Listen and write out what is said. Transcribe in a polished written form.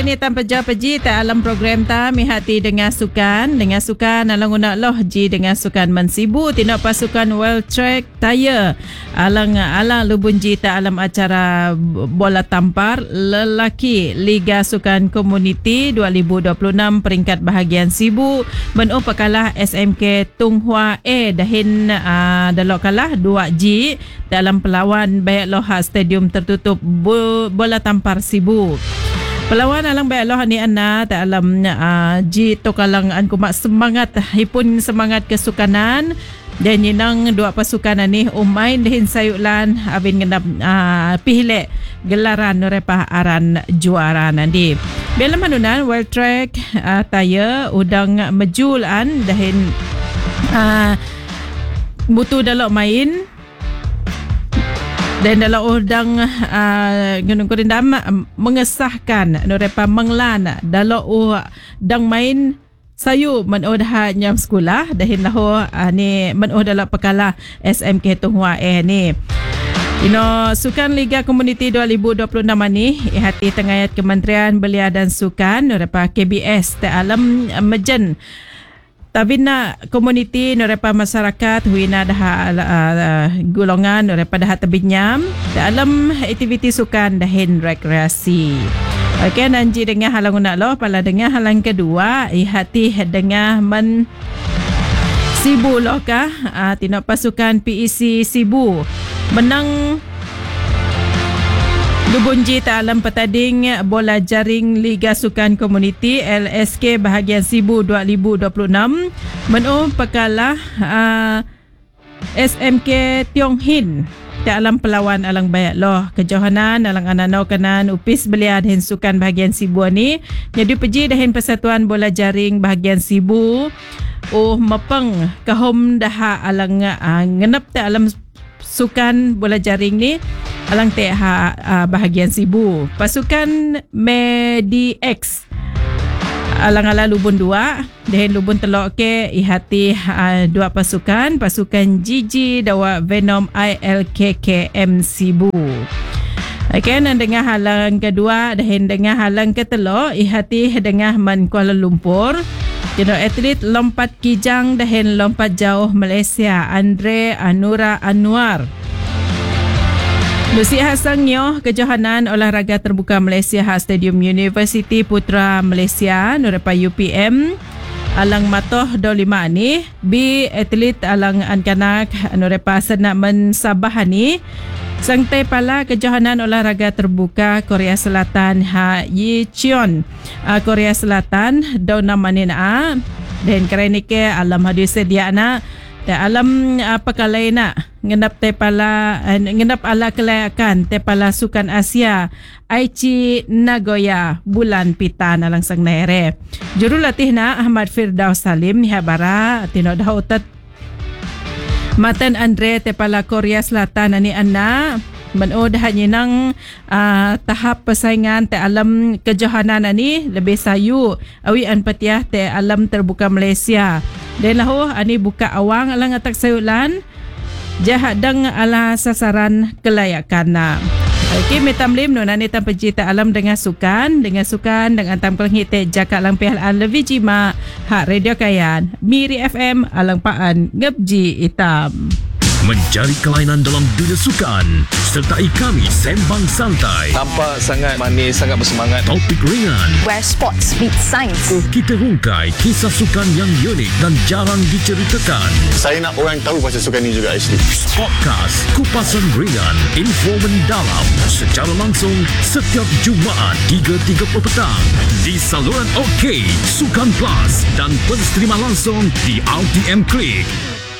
Ini tanpa peji tak alam program ta mi hati dengan sukan alang unak loh ji dengan sukan mensibu tindak pasukan World Track Tire alang lubun ji tak alam acara bola tampar lelaki Liga Sukan Komuniti 2026 peringkat bahagian Sibu menuh pekalah SMK Tung Hua dahin dalok kalah 2G dalam pelawan Bayak Loha Stadium tertutup bola tampar Sibu. Pelawan alang Bayak Loha ni Anna tak alam ji tokalang an kumak semangat hipun semangat kesukanan dan yinang dua pasukan ni umain dahin sayulan abin ngendap pihlek gelaran repah aran juara nanti. Bila manunan World Track Tire udang mejulan dahin mutu dalok main dan dalam udang gunung kurindam mengesahkan norepa menglan dalam udang main sayu menudah nyam sekolah dahin lahu ni menudah dalam pekalah SMK Tung Hua ni. Sukan Liga Komuniti 2026 ni ihati tengayat Kementerian Belia dan Sukan norepa KBS te alam mejen Tabina komuniti norepa masyarakat huina dah golongan norepa dah tebinyam dalam aktiviti sukan dahin rekreasi. Okey nanti dengan halang unak loh pala dengan halang kedua ihati dengan men Sibu loh kah tindak pasukan PEC Sibu menang Lubunji Ta'alam Petading Bola Jaring Liga Sukan Komuniti LSK bahagian Sibu 2026 menuh pekalah SMK Tiong Hin Ta'alam Pelawan Alang Bayak Loh Kejohanan Alang Ananau Kanan Upis Belia dahin Sukan bahagian Sibu ni jadi peji dahin Persatuan Bola Jaring bahagian Sibu mepeng kahom dah alang ngenap Ta'alam Sukan Bola Jaring ni alang bahagian Sibu. Pasukan MediX alang-alang lubun 2 dan lubun telok ke ihati dua pasukan GG dawa Venom ILKKM Sibu. Okay, dan dengan halang kedua dan dengan halang ketelok ihati dengan Man Kuala Lumpur. Jenis atlet lompat kijang dan lompat jauh Malaysia Andre Anura Anwar. Lucy Hassan Nyoh Kejohanan Olahraga Terbuka Malaysia Stadium University Putra Malaysia Norepa UPM alang matoh 25 ni B atlet alang ankanak Norepa Senak Men Sabah ni Sangtai pala Kejohanan Olahraga Terbuka Korea Selatan Yi Cheon Korea Selatan daun namanin dan kerana ke alam hadis sedia na alam apa kalai nak ngendap ala kelayakan tepala Sukan Asia Aichi Nagoya bulan pitan alang sang naere jurulatih na Ahmad Firdaus Salim ni habara tino dah utat Matan Andre tepala Korea Selatan ani anna menudah nyinang tahap persaingan te alam kejohanan ani lebih sayu awi an patiah te alam terbuka Malaysia dan lahu ani buka awang alang atak sayulan jahat dang ala sasaran kelayakan na. Okey metamlim no nani tam pejita alam dengan sukan dengan tam kelenghi te jakak lang pihal an levi jima hak radio kayan Miri FM alang paan ngepji itam. Mencari kelainan dalam dunia sukan. Sertai kami sembang santai. Nampak sangat manis, sangat bersemangat. Topik ringan. Where sports meet science. Kita rungkai kisah sukan yang unik dan jarang diceritakan. Saya nak orang tahu pasal sukan ni juga actually. Podcast Kupasan Ringan, info mendalam secara langsung setiap Jumaat 3.30 petang di saluran OK, Sukan Plus dan pensterima langsung di RTM Klik.